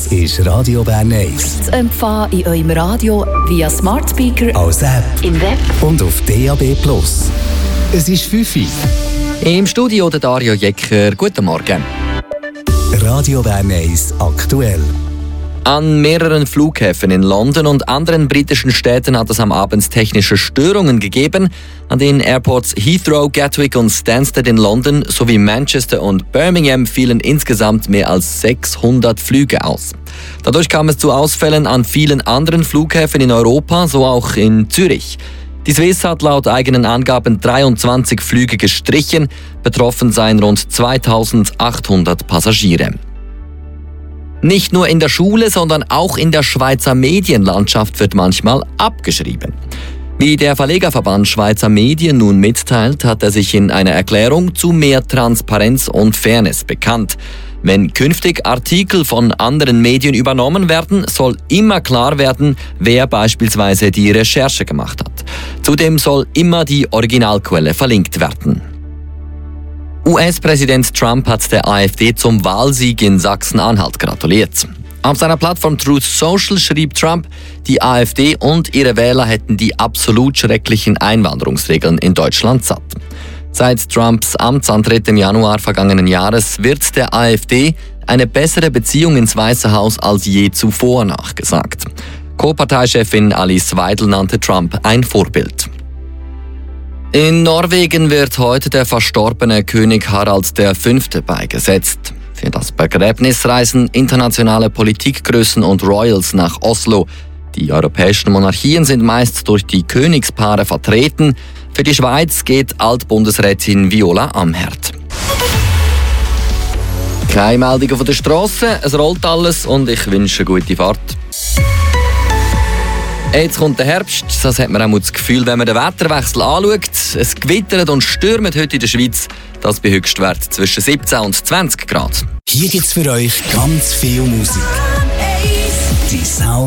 ist Radio Bern 1. Zu empfangen in eurem Radio via Smart Speaker, als App im Web und auf DAB+. Es ist 5 Uhr. Im Studio der Dario Jecker. Guten Morgen. Radio Bern 1 aktuell. An mehreren Flughäfen in London und anderen britischen Städten hat es am Abend technische Störungen gegeben. An den Airports Heathrow, Gatwick und Stansted in London sowie Manchester und Birmingham fielen insgesamt mehr als 600 Flüge aus. Dadurch kam es zu Ausfällen an vielen anderen Flughäfen in Europa, so auch in Zürich. Die Swiss hat laut eigenen Angaben 23 Flüge gestrichen. Betroffen seien rund 2800 Passagiere. Nicht nur in der Schule, sondern auch in der Schweizer Medienlandschaft wird manchmal abgeschrieben. Wie der Verlegerverband Schweizer Medien nun mitteilt, hat er sich in einer Erklärung zu mehr Transparenz und Fairness bekannt. Wenn künftig Artikel von anderen Medien übernommen werden, soll immer klar werden, wer beispielsweise die Recherche gemacht hat. Zudem soll immer die Originalquelle verlinkt werden. US-Präsident Trump hat der AfD zum Wahlsieg in Sachsen-Anhalt gratuliert. Auf seiner Plattform Truth Social schrieb Trump, die AfD und ihre Wähler hätten die absolut schrecklichen Einwanderungsregeln in Deutschland satt. Seit Trumps Amtsantritt im Januar vergangenen Jahres wird der AfD eine bessere Beziehung ins Weiße Haus als je zuvor nachgesagt. Co-Parteichefin Alice Weidel nannte Trump ein Vorbild. In Norwegen wird heute der verstorbene König Harald V. beigesetzt. Für das Begräbnis reisen internationale Politikgrößen und Royals nach Oslo. Die europäischen Monarchien sind meist durch die Königspaare vertreten. Für die Schweiz geht Altbundesrätin Viola Amherd. Keine Meldungen von der Strasse, es rollt alles und ich wünsche gute Fahrt. Jetzt kommt der Herbst, das hat man auch das Gefühl, wenn man den Wetterwechsel anschaut. Es gewittert und stürmt heute in der Schweiz, das bei Höchstwert zwischen 17 und 20 Grad. Hier gibt's für euch ganz viel Musik. Die Sound